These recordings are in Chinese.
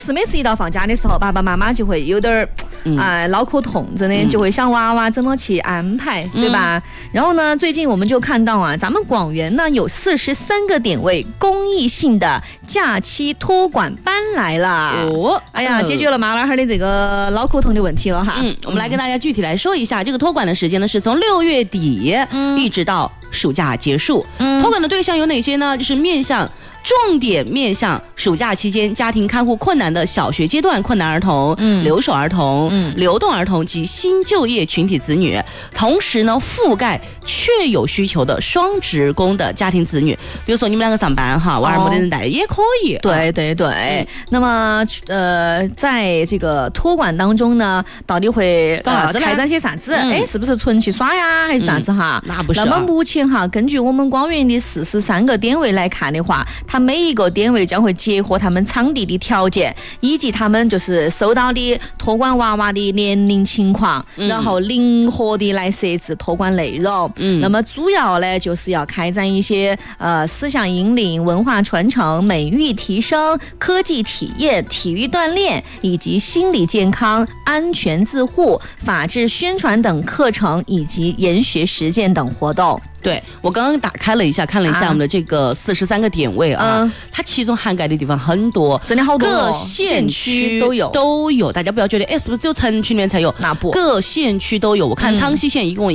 是每次一到放假的时候，爸爸妈妈就会有点儿脑壳痛，真的就会想娃娃怎么去安排，对吧？然后呢，最近我们就看到啊，咱们广元呢有43个点位公益性的假期托管班来了。哎呀，解决了妈老汉的这个脑壳痛的问题了哈。 我们来跟大家具体来说一下，这个托管的时间呢是从6月底一直到暑假结束。托管的对象有哪些呢？就是重点面向暑假期间家庭看护困难的小学阶段困难儿童、留守儿童、流动儿童及新就业群体子女，同时呢覆盖确有需求的双职工的家庭子女，比如说你们两个上班哈，娃儿没得人带也可以。 对对对。那么在这个托管当中呢，到底会开展些啥子？是不是纯去耍呀，还是啥子哈？ 那不是。 那么目前哈，根据我们广元的43个点位来看的话，它每一个点位将会结合他们场地的条件，以及他们就是收到的托管娃娃的年龄情况，然后灵活的来设置托管内容。那么主要呢就是要开展一些思想引领、文化传承、美育提升、科技体验、体育锻炼以及心理健康、安全自护、法治宣传等课程以及研学实践等活动。 对，我刚刚打开了一下，看了一下我们的这个43个点位啊，它其中涵盖的地方很多， 真的好多， 各县区都有，大家不要觉得是不是只有城区里面才有？那不，各县区都有。我看昌溪县一共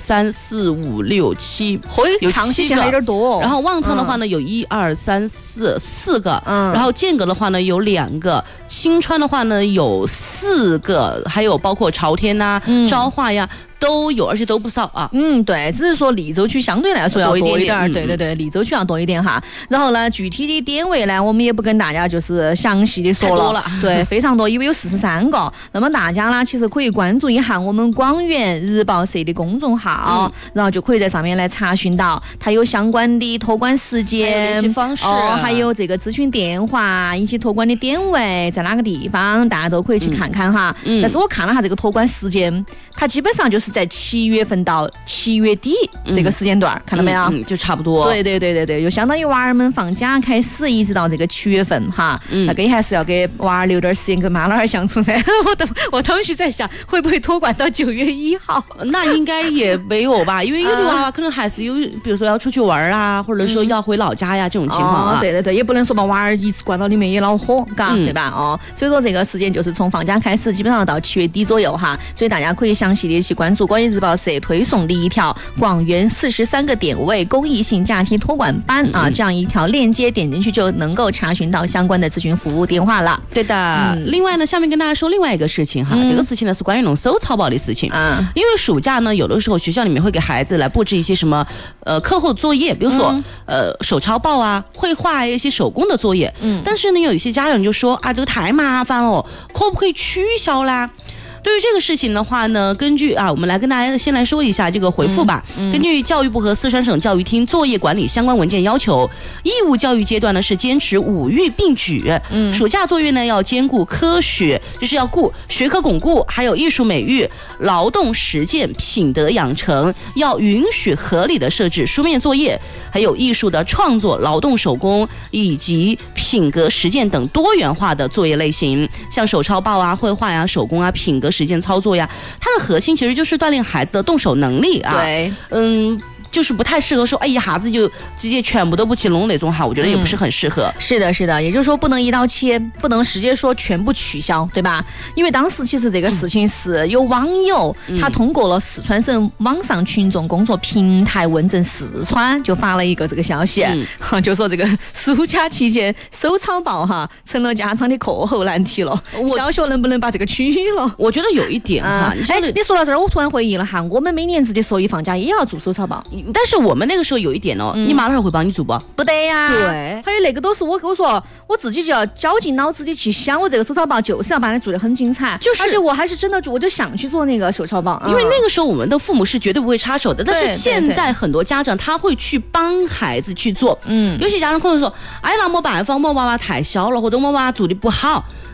1、2、3、4、5、6、7，有昌溪县还有点多。 然后望昌的话呢有1、2、3、4个，然后间隔的话呢有2个，新川的话呢有4个，还有包括朝天呐、昭化呀。都有，而且都不少啊。 对，只是说溧州区相对来说要多一点。对对对，溧州区要多一点哈。然后呢，具体的点位呢，我们也不跟大家就是详细的说了。对，非常多，因为有43个。那么大家呢，其实可以关注一下我们广元日报社的公众号，然后就可以在上面来查询到它有相关的托管时间、 联系方式， 还有这个咨询电话以及托管的点位在哪个地方，大家都可以去看看哈。但是我看了下这个托管时间，它基本上就是在7月份到7月底这个时间段，看到没有？ 就差不多。 对对对对对，就相当于娃儿们放假开始，一直到这个7月份哈。那个还是要给娃儿留点时间跟妈老汉相处噻。我当时在想，会不会托管到9月1号？ 那应该也没有吧，因为有的娃娃可能还是有，比如说要出去玩啊，或者说要回老家呀这种情况啊。 对对对，也不能说把娃儿一直关到里面也恼火，对吧？所以说这个时间就是从放假开始，基本上到7月底左右哈。所以大家可以详细的去关注广元日报社推送的一条广元43个点位公益性假期托管班啊，这样一条链接点进去就能够查询到相关的咨询服务电话了。 对的。另外呢，下面跟大家说另外一个事情哈，这个事情呢是关于弄手草包的事情。因为暑假呢，有的时候学校里面会给孩子来布置一些什么课后作业，比如说手抄报啊、绘画一些手工的作业。但是呢，有一些家长就说啊，这个太麻烦了，可不可以取消啦？对于这个事情的话呢，根据我们来跟大家先来说一下这个回复吧。根据教育部和四川省教育厅作业管理相关文件要求，义务教育阶段呢是坚持5育并举。暑假作业呢要兼顾科学，就是要顾学科巩固，还有艺术美育、劳动实践、品德养成，要允许合理的设置书面作业，还有艺术的创作、劳动手工以及品格实践等多元化的作业类型，像手抄报啊、绘画呀、手工啊、品格实践操作呀，它的核心其实就是锻炼孩子的动手能力啊。 对， 就是不太适合说，一下子就直接全部都不去弄那种哈，我觉得也不是很适合。 是的，是的，也就是说不能一刀切，不能直接说全部取消，对吧？因为当时其实这个事情是有网友他通过了四川省网上群众工作平台问政四川，就发了一个这个消息，就说这个暑假期间手抄报哈成了家长的课后难题了，小学能不能把这个取了？ 我觉得有一点哈， 你说到这儿，我突然回忆了哈，我们每年自己10一放假也要做手抄报。 但是我们那个时候有一点你妈老汉会帮你做不？ 不得呀。 对， 还有那个都是我说我自己就要绞尽脑汁的去想，我这个手抄报就是要把它做得很精彩，而且我还是真的我就想去做那个手抄报， 因为那个时候我们的父母是绝对不会插手的。但是现在很多家长他会去帮孩子去做，有些家长可能说，那没办法，我娃娃太小了，或者我娃娃做的不好。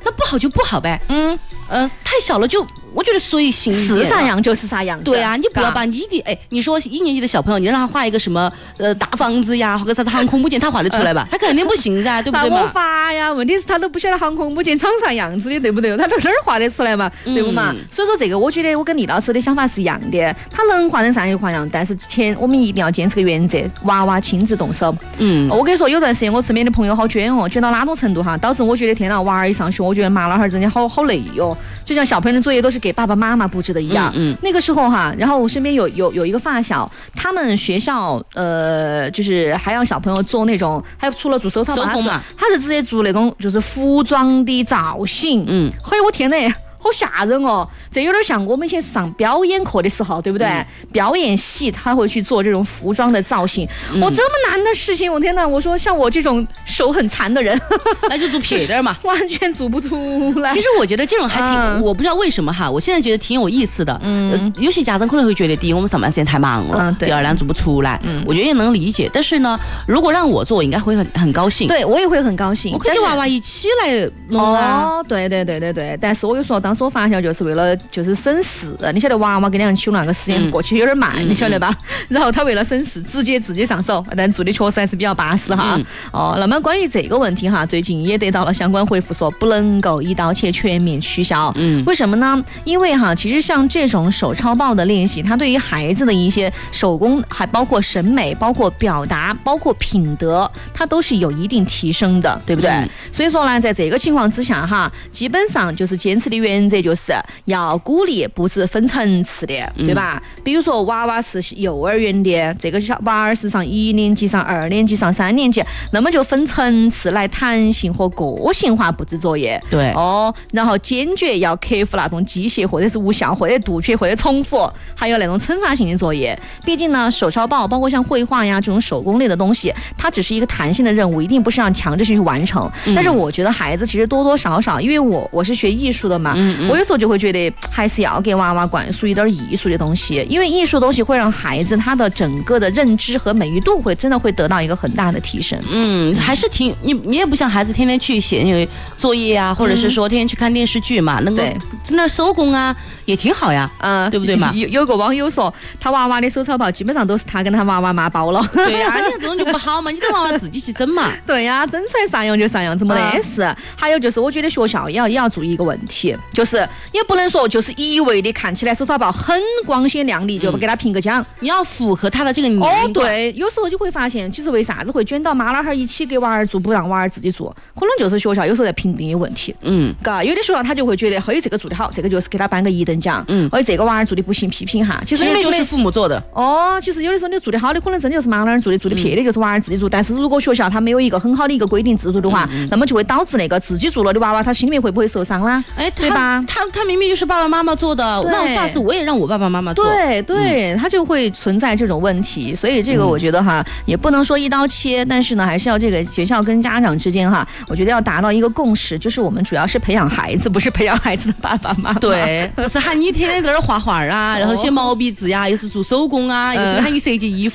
那不好就不好呗。太小了就。我觉得随性一点， 是啥样就是啥样。 对啊，你不要把你的你说1年级的小朋友，你让他画一个什么大房子呀，或者啥子航空母舰，他画得出来吧？他肯定不行噻，对不对嘛？ 我发呀，问题是他都不晓得航空母舰长啥样子的，对不对？他哪儿画得出来嘛？对不嘛？所以说这个，我觉得我跟李老师的想法是一样的，他能画成啥就画样，但是我们一定要坚持个原则，娃娃亲自动手。我跟你说，有段时间我身边的朋友好卷哦，卷到哪种程度哈，导致我觉得天哪，娃儿一上学，我觉得妈老汉儿真的好累哟。就像小朋友的作业都是给爸爸妈妈布置的一样，那个时候哈，然后我身边有一个发小，他们学校就是还让小朋友做那种，还除了做手操嘛，他是直接做那种就是服装的造型，嘿，我天哪！好吓人哦！这有点像我们以前上表演课的时候，对不对？表演系他会去做这种服装的造型。这么难的事情，我天哪！我说像我这种手很残的人， 那就做撇点嘛， 完全做不出来。 其实我觉得这种还挺，我不知道为什么哈，我现在觉得挺有意思的。有些家长可能会觉得，第一，我们上班时间太忙了；第二，做不出来。我觉得也能理解。但是呢，如果让我做，我应该会很高兴。 对，我也会很高兴。 我可以娃娃一起来弄啊。 对。但是我有说，当时我发小就是为了就是省事，你晓得娃娃跟两个起那个时间过去有点慢，你晓得吧？然后他为了省事，直接自己上手，但做的确实还是比较巴适哈。那么关于这个问题哈，最近也得到了相关回复，说不能够一刀切全面取消。为什么呢？因为哈，其实像这种手抄报的练习，它对于孩子的一些手工，还包括审美、包括表达、包括品德，它都是有一定提升的，对不对？所以说呢，在这个情况之下哈，基本上就是坚持的原则就是要鼓励，不是分层次的，对吧？比如说娃娃是幼儿园的，这个小娃儿是上1年级、上2年级、上3年级，那么就分层次来弹性和个性化布置作业。 对然后坚决要克服那种机械或者是无效或者杜绝或者重复，还有那种惩罚性的作业。毕竟呢，手抄报包括像绘画呀这种手工类的东西，它只是一个弹性的任务，一定不是让强制性去完成。但是我觉得孩子其实多多少少，因为我是学艺术的嘛，我有时候就会觉得还是要给娃娃灌输一点艺术的东西，因为艺术东西会让孩子他的整个的认知和美誉度真的会得到一个很大的提升。 还是挺你也不像孩子天天去写那个作业啊，或者是说天天去看电视剧嘛，能够在那手工啊也挺好呀，对不对嘛？ 有个网友说，他娃娃的手抄报基本上都是他跟他娃娃妈包了。 对呀，你看这种就不好嘛，你等娃娃自己去整嘛。 对呀，整出来啥样就啥样，怎么的事？还有就是，我觉得学校也要注意一个问题，就是也不能说就是一味的看起来手抄报很光鲜亮丽就给他评个奖， 你要符合他的这个年龄。 对，有时候就会发现，其实为啥子会卷到妈老汉儿一起给娃儿做，不让娃儿自己做，可能就是学校有时候在评定的问题。有的学校他就会觉得，嘿，这个做得好，这个就是给他颁个1等奖。或者这个娃儿做的不行，批评一下。其实就是父母做的。 其实有的时候你做得好的，可能真的就是妈老汉儿做的撇的就是娃儿自己做。但是如果学校他没有一个很好的一个规定制度的话，那么就会导致那个自己做了的娃娃，他心里面会不会受伤啦？对吧？ 他明明就是爸爸妈妈做的，那下次我也让我爸爸妈妈做。 对，他就会存在这种问题。所以这个我觉得哈，也不能说一刀切，但是呢，还是要这个学校跟家长之间哈，我觉得要达到一个共识，就是我们主要是培养孩子，不是培养孩子的爸爸妈妈。 对，不是喊你天天在那儿画画啊，然后写毛笔字呀，又是做手工啊，又是喊你设计衣服。